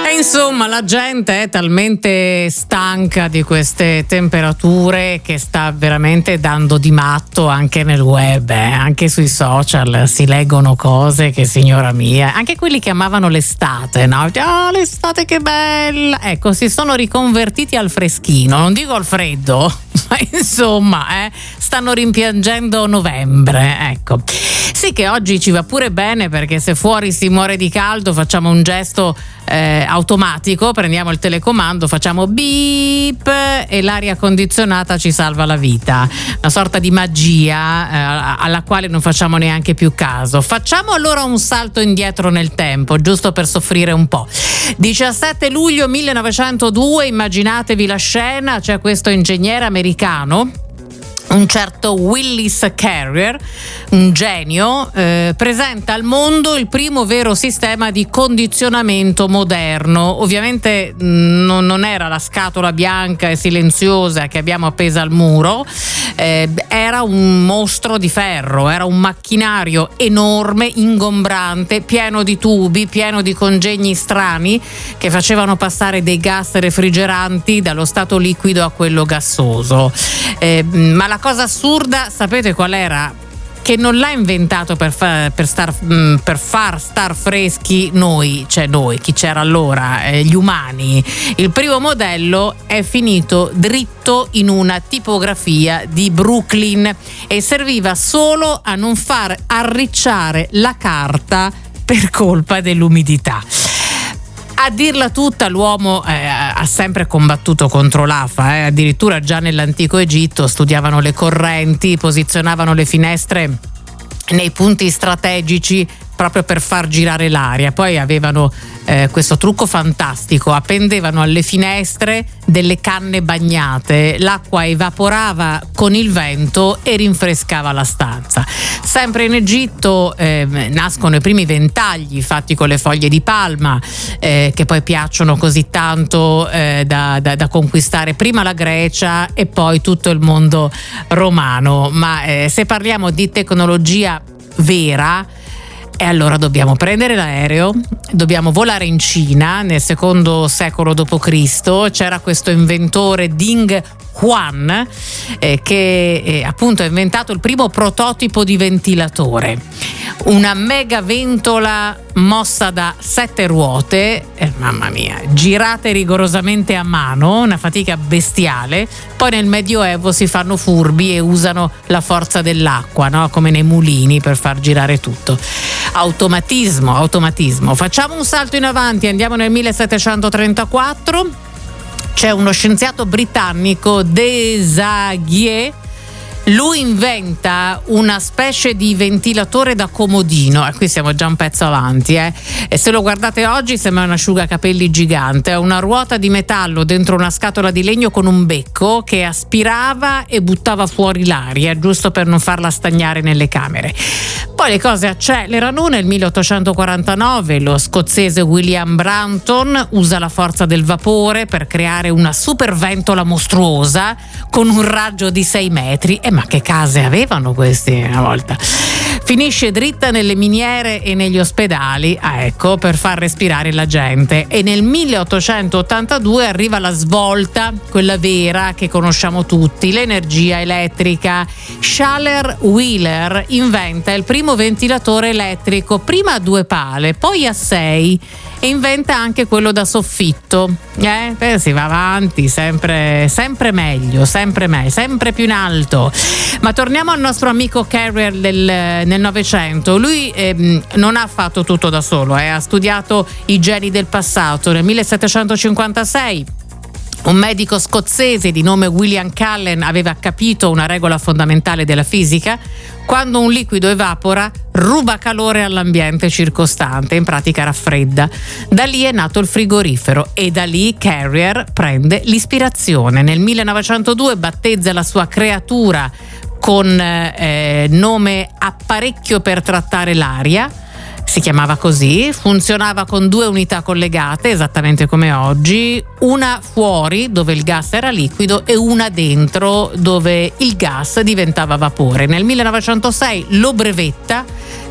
Insomma, la gente è talmente stanca di queste temperature che sta veramente dando di matto anche nel web, anche sui social si leggono cose che, signora mia, anche quelli che amavano l'estate, no? L'estate che bella! Ecco, si sono riconvertiti al freschino, non dico al freddo, ma insomma, stanno rimpiangendo novembre, ecco. Sì, che oggi ci va pure bene, perché se fuori si muore di caldo facciamo un gesto automatico, prendiamo il telecomando, facciamo beep e l'aria condizionata ci salva la vita, una sorta di magia alla quale non facciamo neanche più caso. Facciamo allora un salto indietro nel tempo, giusto per soffrire un po'. 17 luglio 1902, immaginatevi la scena, c'è questo ingegnere americano, un certo Willis Carrier, un genio, presenta al mondo il primo vero sistema di condizionamento moderno. Ovviamente non era la scatola bianca e silenziosa che abbiamo appesa al muro, era un mostro di ferro, era un macchinario enorme, ingombrante, pieno di tubi, pieno di congegni strani che facevano passare dei gas refrigeranti dallo stato liquido a quello gassoso. Ma la cosa assurda, sapete qual era? Che non l'ha inventato per far star freschi noi, chi c'era allora, gli umani. Il primo modello è finito dritto in una tipografia di Brooklyn e serviva solo a non far arricciare la carta per colpa dell'umidità. A dirla tutta, l'uomo ha sempre combattuto contro l'afa, addirittura già nell'antico Egitto studiavano le correnti, posizionavano le finestre nei punti strategici proprio per far girare l'aria. Poi avevano questo trucco fantastico: appendevano alle finestre delle canne bagnate, l'acqua evaporava con il vento e rinfrescava la stanza. Sempre in Egitto nascono i primi ventagli fatti con le foglie di palma, che poi piacciono così tanto da conquistare prima la Grecia e poi tutto il mondo romano. Ma se parliamo di tecnologia vera, e allora dobbiamo prendere l'aereo, dobbiamo volare in Cina nel secondo secolo d.C. C'era questo inventore Ding Huan che appunto ha inventato il primo prototipo di ventilatore, una mega ventola mossa da 7 ruote, mamma mia, girate rigorosamente a mano, una fatica bestiale. Poi nel Medioevo si fanno furbi e usano la forza dell'acqua, no? Come nei mulini, per far girare tutto. Automatismo. Facciamo un salto in avanti, andiamo nel 1734. C'è uno scienziato britannico, Desaguier. Lui inventa una specie di ventilatore da comodino, e qui siamo già un pezzo avanti, e se lo guardate oggi sembra un asciugacapelli gigante. È una ruota di metallo dentro una scatola di legno con un becco che aspirava e buttava fuori l'aria, giusto per non farla stagnare nelle camere. Poi le cose accelerano. Nel 1849 lo scozzese William Branton usa la forza del vapore per creare una superventola mostruosa con un raggio di 6 metri. Ma che case avevano questi una volta? Finisce dritta nelle miniere e negli ospedali, ecco, per far respirare la gente. E nel 1882 arriva la svolta, quella vera che conosciamo tutti, l'energia elettrica. Schaller-Wheeler inventa il primo ventilatore elettrico, prima a 2 pale, poi a 6, e inventa anche quello da soffitto. Si va avanti, sempre meglio, sempre più in alto. Ma torniamo al nostro amico Carrier nel Novecento. Lui non ha fatto tutto da solo, ha studiato i geni del passato. Nel 1756 un medico scozzese di nome William Cullen aveva capito una regola fondamentale della fisica: quando un liquido evapora ruba calore all'ambiente circostante, in pratica raffredda. Da lì è nato il frigorifero e da lì Carrier prende l'ispirazione. Nel 1902 battezza la sua creatura con nome apparecchio per trattare l'aria. Si chiamava così, funzionava con 2 unità collegate, esattamente come oggi, una fuori dove il gas era liquido e una dentro dove il gas diventava vapore. Nel 1906 lo brevetta,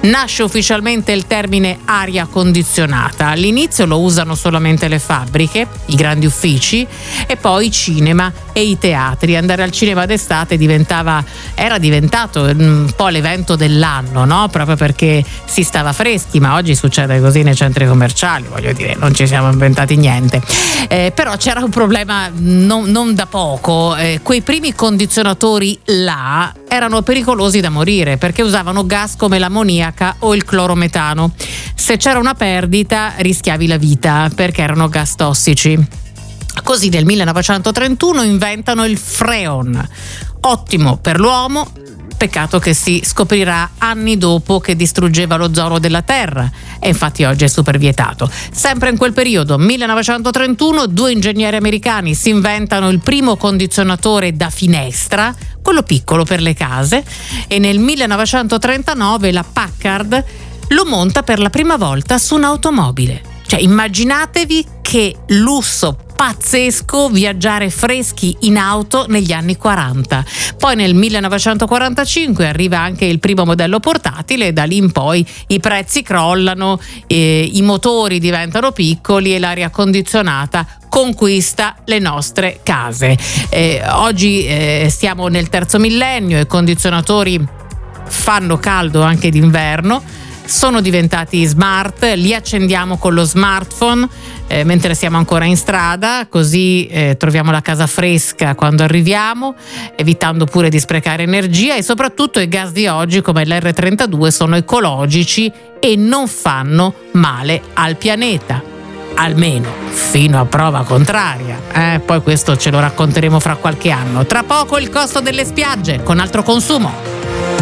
Nasce ufficialmente il termine aria condizionata. All'inizio lo usano solamente le fabbriche, i grandi uffici e poi i cinema e i teatri. Andare al cinema d'estate era diventato un po' l'evento dell'anno, no? Proprio perché si stava freschi, ma oggi succede così nei centri commerciali, voglio dire, non ci siamo inventati niente. Però c'era un problema non da poco, quei primi condizionatori là erano pericolosi da morire perché usavano gas come l'ammoniaca o il clorometano. Se c'era una perdita rischiavi la vita perché erano gas tossici. Così nel 1931 inventano il Freon, ottimo per l'uomo, peccato che si scoprirà anni dopo che distruggeva l'ozono della terra e infatti oggi è super vietato. Sempre in quel periodo, 1931, 2 ingegneri americani si inventano il primo condizionatore da finestra, quello piccolo per le case, e nel 1939 la Packard lo monta per la prima volta su un'automobile. Cioè, immaginatevi che lusso pazzesco viaggiare freschi in auto negli anni 40. Poi nel 1945 arriva anche il primo modello portatile e da lì in poi i prezzi crollano, i motori diventano piccoli e l'aria condizionata conquista le nostre case. Oggi stiamo nel terzo millennio e i condizionatori fanno caldo anche d'inverno. Sono diventati smart, li accendiamo con lo smartphone mentre siamo ancora in strada, così troviamo la casa fresca quando arriviamo, evitando pure di sprecare energia, e soprattutto i gas di oggi come l'R32 sono ecologici e non fanno male al pianeta, almeno fino a prova contraria. Poi questo ce lo racconteremo fra qualche anno. Tra poco il costo delle spiagge con altro consumo.